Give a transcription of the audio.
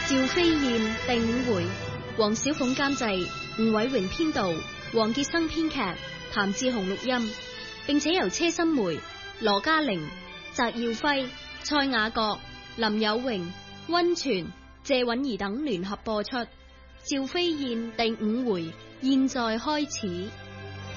趙飛燕第5回，黃小鳳監製，吳偉榮編導，黃傑生編劇，譚志雄錄音，並且由車心梅、羅嘉玲、翟耀輝、蔡雅閣、林有榮、溫泉、謝允兒等聯合播出。趙飛燕第5回，現在開始。